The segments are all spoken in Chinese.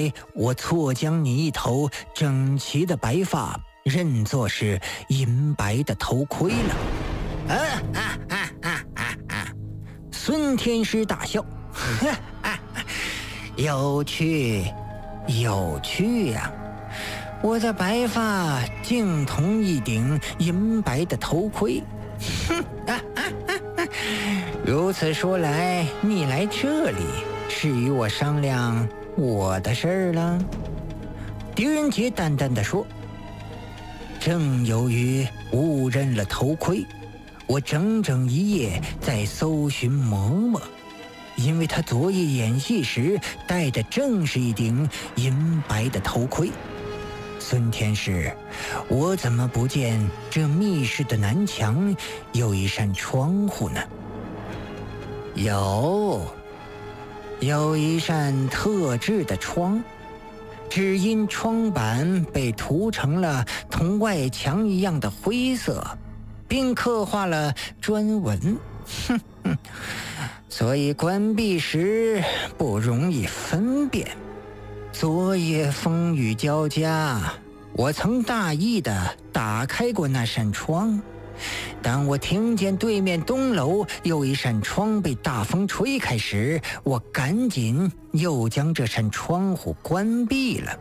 为我错将你一头整齐的白发认作是银白的头盔了。孙天师大笑，有趣，有趣呀！我的白发竟同一顶银白的头盔。如此说来，你来这里是与我商量我的事儿了。狄仁杰淡淡的说，正由于误认了头盔，我整整一夜在搜寻嬷嬷，因为他昨夜演戏时戴的正是一顶银白的头盔。孙天师，我怎么不见这密室的南墙有一扇窗户呢？有一扇特制的窗，只因窗板被涂成了同外墙一样的灰色，并刻画了砖纹，所以关闭时不容易分辨。昨夜风雨交加，我曾大意地打开过那扇窗，当我听见对面东楼有一扇窗被大风吹开时，我赶紧又将这扇窗户关闭了。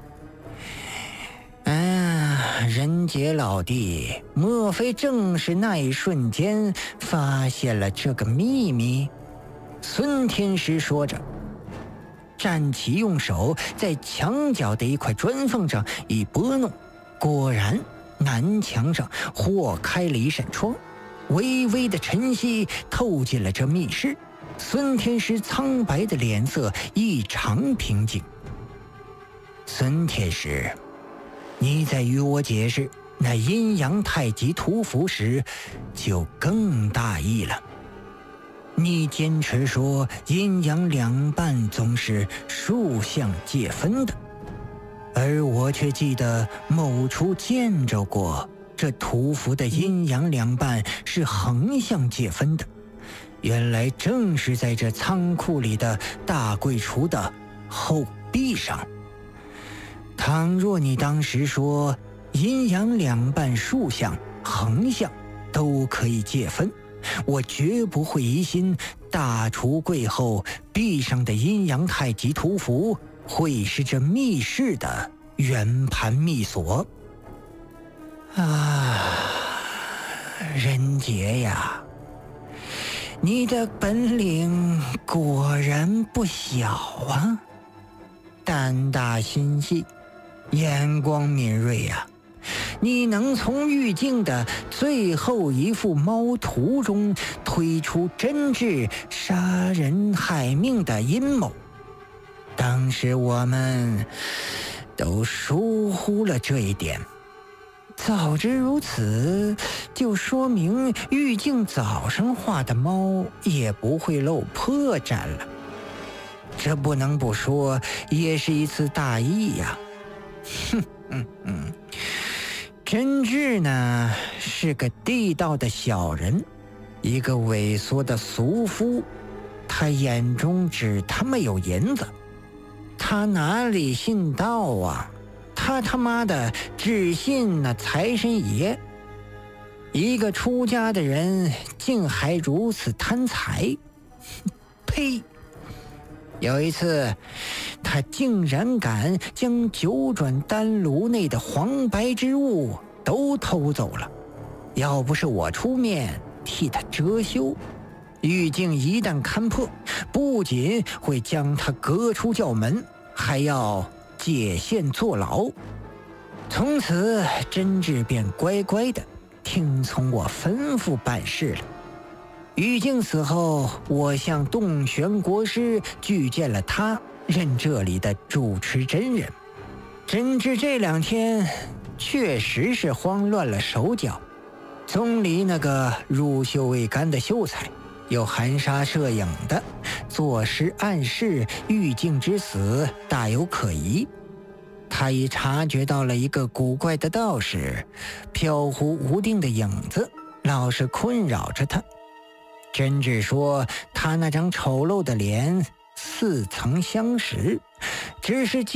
仁杰老弟，莫非正是那一瞬间发现了这个秘密？孙天师说着，站起，用手在墙角的一块砖缝上一拨弄，果然南墙上豁开了一扇窗，微微的晨曦透进了这密室。孙天师苍白的脸色异常平静。孙天师，你在与我解释那阴阳太极图符时就更大意了。你坚持说阴阳两半总是竖向界分的，而我却记得某处见着过这图符的阴阳两半是横向界分的。原来正是在这仓库里的大柜橱的后壁上。倘若你当时说阴阳两半竖向、横向都可以界分，我绝不会疑心大橱柜后壁上的阴阳太极图符会是这密室的圆盘密锁。仁杰呀，你的本领果然不小啊，胆大心细，眼光敏锐呀！你能从玉镜的最后一幅猫图中推出真挚杀人害命的阴谋，当时我们都疏忽了这一点。早知如此，就说明玉镜早上画的猫也不会露破绽了。这不能不说，也是一次大意呀。真挚呢是个地道的小人，一个萎缩的俗夫，他眼中只他妈有银子，他哪里信道啊？他妈的只信那财神爷。一个出家的人竟还如此贪财，呸！有一次他竟然敢将九转丹炉内的黄白之物都偷走了，要不是我出面替他遮羞，玉镜一旦看破，不仅会将他革出教门，还要解线坐牢。从此真挚便乖乖的听从我吩咐办事了。玉镜死后，我向洞玄国师举荐了他任这里的主持真人。真治这2天确实是慌乱了手脚，总理那个入袖未干的秀才，有含沙射影的作诗暗示玉镜之死大有可疑。他已察觉到了一个古怪的道士飘忽无定的影子，老是困扰着他。真治说他那张丑陋的脸似曾相识，只是